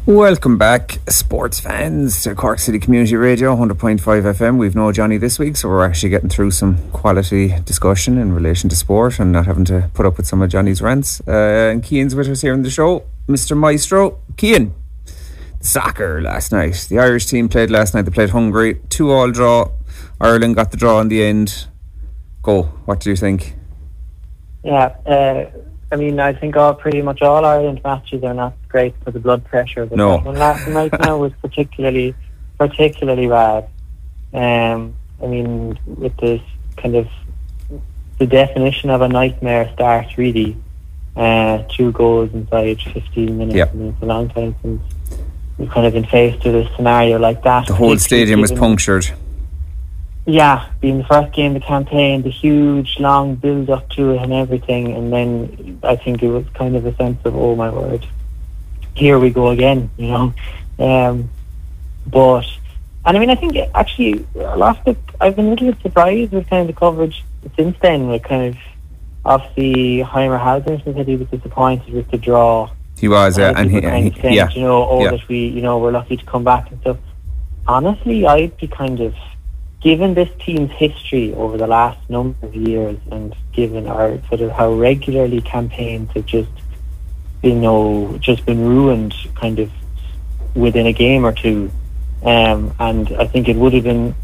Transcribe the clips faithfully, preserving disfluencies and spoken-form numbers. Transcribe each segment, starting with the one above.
Welcome back, sports fans, to Cork City Community Radio, one hundred point five F M. We've no Johnny this week, so we're actually getting through some quality discussion in relation to sport and not having to put up with some of Johnny's rants. Uh, and Cian's with us here on the show, Mister Maestro. Cian, soccer last night. The Irish team played last night. They played Hungary, two all draw. Ireland got the draw in the end. Go, what do you think? Yeah, uh, I mean, I think all pretty much all Ireland matches are not great for the blood pressure. But no. that one last night now was particularly, particularly bad. Um, I mean, with this kind of the definition of a nightmare start, really. Uh, two goals inside fifteen minutes. Yep. I mean, it's a long time since we've kind of been faced with a scenario like that. The whole stadium was punctured. Yeah, being the first game of the campaign, the huge long build up to it and everything, and then I think it was kind of a sense of, oh my word, here we go again, you know. Um, but, and I mean, I think actually a lot of it, I've been a little bit surprised with kind of the coverage since then, with kind of, obviously, Heimer Hauser said he was disappointed with the draw. He was, uh, and he, kind he of saying, yeah. you know, oh, yeah. that we, you know, we're lucky to come back and stuff. Honestly, I'd be kind of, given this team's history over the last number of years, and given our sort of how regularly campaigns have just, you know, just been ruined kind of within a game or two, um, and I think it would have been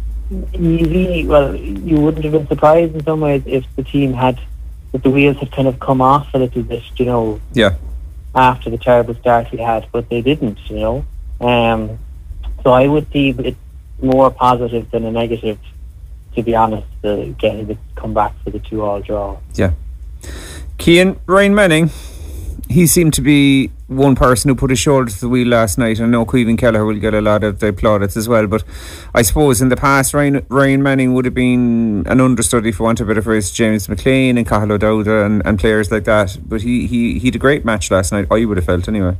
easy. Well, you wouldn't have been surprised in some ways if the team had, if the wheels had kind of come off a little bit, you know, yeah, after the terrible start we had, but they didn't, you know. Um, so I would see it more positive than a negative, to be honest, uh, getting to come back for the two all draw. Yeah. Cian, Ryan Manning, he seemed to be one person who put his shoulder to the wheel last night. I know Caoimhín Kelleher will get a lot of the plaudits as well, but I suppose in the past Ryan, Ryan Manning would have been an understudy, for want of a better phrase, James McLean and Cathal O'Dowda and, and players like that, but he, he, he had a great match last night, I would have felt anyway.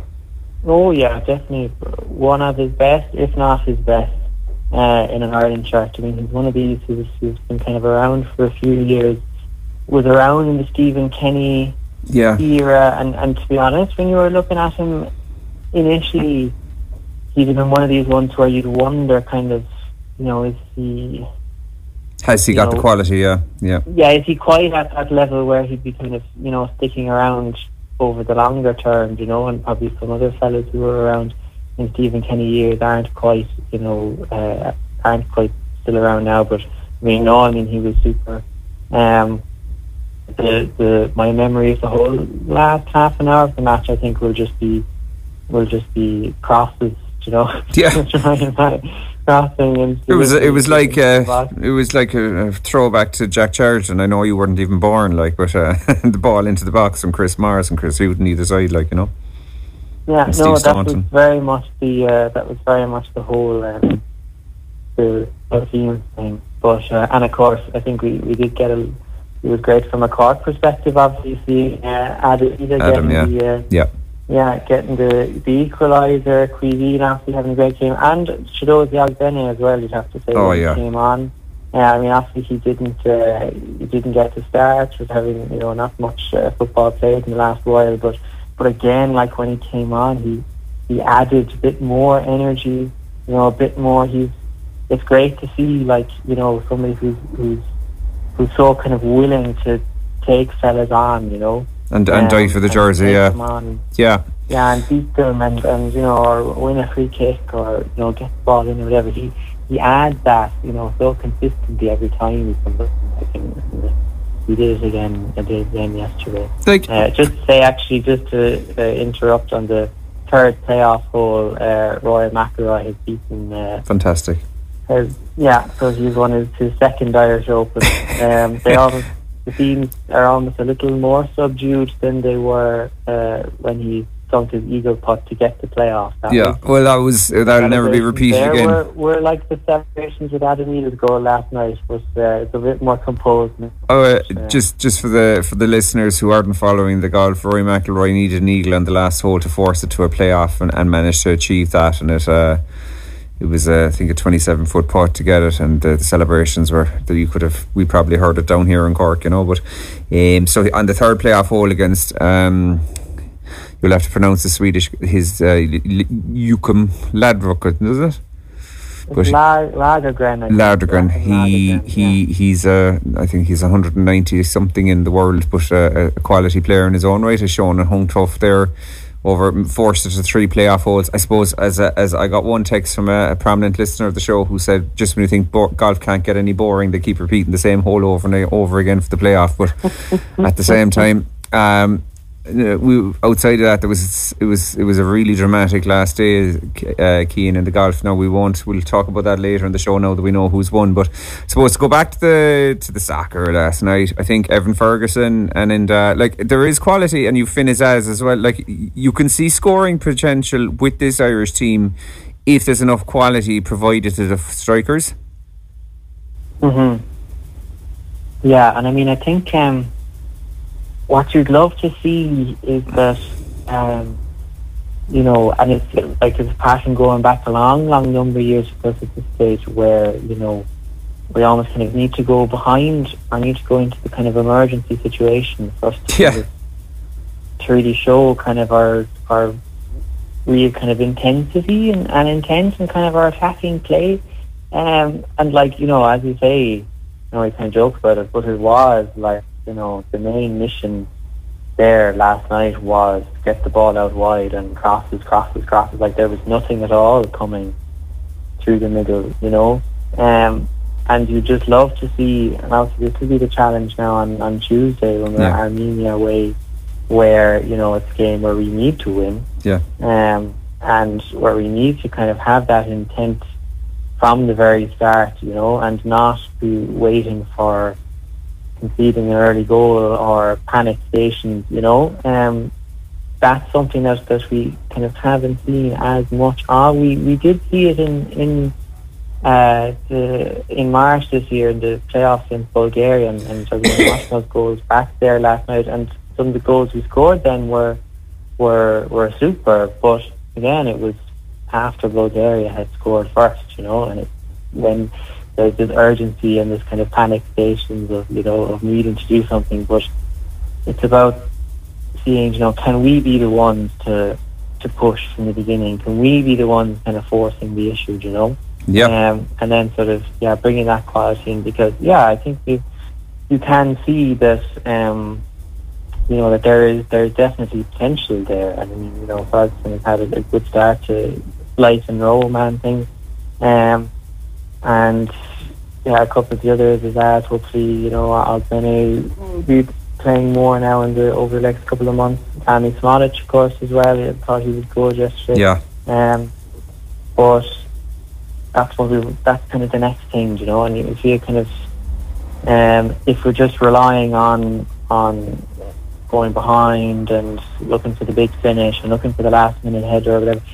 Oh yeah, definitely one of his best, if not his best, Uh, in an Ireland shirt. I mean, he's one of these who's, who's been kind of around for a few years, was around in the Stephen Kenny yeah. era, and, and to be honest, when you were looking at him initially, he'd have been one of these ones where you'd wonder kind of, you know, is he... Has he got know, the quality, yeah. yeah. Yeah, is he quite at that level where he'd be kind of, you know, sticking around over the longer term, you know, and probably some other fellas who were around in Stephen Kenny years aren't quite, you know, uh, aren't quite still around now. But I mean, no, I mean he was super. Um, the the my memory of the whole last half an hour of the match, I think, will just be will just be crosses, you know. Yeah. Crossing and it was it was like uh, it was like a, a throwback to Jack Charlton. I know you weren't even born, like, but uh, the ball into the box from Chris Morris and Chris Hughton either side, like, you know. Yeah, no, that was very much the uh, that was very much the whole um, the team thing. But uh, and of course, I think we, we did get a. It was great from a Cork perspective, obviously. Uh, Adam, Adam yeah, the, uh, yeah, yeah, getting the the equaliser. Caoimhín obviously having a great game, and Shadows Yagbene as well. You'd have to say. Oh when yeah, he came on. Yeah, I mean, obviously he didn't uh, he didn't get to start with having, you know, not much uh, football played in the last while, but. But again, like when he came on, he, he added a bit more energy, you know, a bit more. He's it's great to see, like, you know, somebody who's who's who's so kind of willing to take fellas on, you know, and and um, die for the jersey, yeah, on, yeah, yeah, and beat them, and, and you know, or win a free kick, or, you know, get the ball in or whatever. He he adds that, you know, so consistently every time he comes up. He did it again. I did it again yesterday. Like, uh, just to say, actually, just to uh, interrupt on the third playoff hole, uh, Roy McIlroy has beaten. Uh, Fantastic. Has, yeah, so he's won his, his second Irish Open. um, they all the teams are almost a little more subdued than they were uh, when he sunk his eagle putt to get the playoff. That yeah, was, well, that was that'll never be repeated there again. We're, we're like the celebrations with Adam Neal's goal last night, but uh, it's a bit more composed. Oh, uh, uh, just just for the for the listeners who aren't following the golf, Rory McIlroy needed an eagle on the last hole to force it to a playoff, and, and managed to achieve that. And it uh, it was uh, I think a twenty-seven foot putt to get it, and uh, the celebrations were that you could have we probably heard it down here in Cork, you know. But um, so on the third playoff hole against. Um, you'll have to pronounce the Swedish, his uh, Joachim Ladbrokes, is it? But Lagergren. Lagergren. He he yeah. he's uh, I think he's one hundred ninety something in the world, but uh, a quality player in his own right. Has shown at hung tough there. Over forced it to three playoff holes. I suppose as a, as I got one text from a, a prominent listener of the show who said, just when you think bo- golf can't get any boring, they keep repeating the same hole over and over again for the playoff. But at the same time, um, we outside of that, there was it was it was a really dramatic last day, uh, Cian, in the golf. Now we won't. We'll talk about that later in the show. Now that we know who's won, but I suppose to go back to the to the soccer last night, I think Evan Ferguson and in the, like there is quality, and you Finn Azaz as well. Like you can see scoring potential with this Irish team if there's enough quality provided to the strikers. Mhm. Yeah, and I mean, I think. Um, What you'd love to see is that, um, you know, and it's like there's a pattern going back a long, long number of years for us at this stage where, you know, we almost kind of need to go behind or need to go into the kind of emergency situation first to, yeah. kind of, to really show kind of our our real kind of intensity and, and intent and kind of our attacking play. Um, and like, you know, as you say, you know, we kind of joke about it, but it was like, you know, the main mission there last night was to get the ball out wide and crosses, crosses, crosses. Like there was nothing at all coming through the middle, you know. Um, and you just love to see, and obviously this will be the challenge now on, on Tuesday when we're yeah. Armenia away, where, you know, it's a game where we need to win. Yeah. Um, and where we need to kind of have that intent from the very start, you know, and not be waiting for conceding an early goal or panic stations, you know. Um, that's something that, that we kind of haven't seen as much of. We we did see it in in uh, the, in March this year in the playoffs in Bulgaria, and, and so we watched those goals back there last night, and some of the goals we scored then were were were super. But again, it was after Bulgaria had scored first, you know, and it, when there's this urgency and this kind of panic stations of, you know, of needing to do something. But it's about seeing, you know, can we be the ones to to push from the beginning? Can we be the ones kind of forcing the issue, you know? Yeah. Um, and then sort of, yeah, bringing that quality in, because, yeah, I think you, you can see that, um, you know, that there is there's definitely potential there. And I mean, you know, Ferguson has had a, a good start to light and roll man thing. Um, And yeah, a couple of the others is that hopefully, you know, Albany will be playing more now in the over the next couple of months. Tommy Smolic, of course, as well. I thought he was good yesterday. Yeah. Um, but that's what we. That's kind of the next thing, you know. And you feel kind of, um, if we're just relying on on going behind and looking for the big finish and looking for the last minute header or whatever.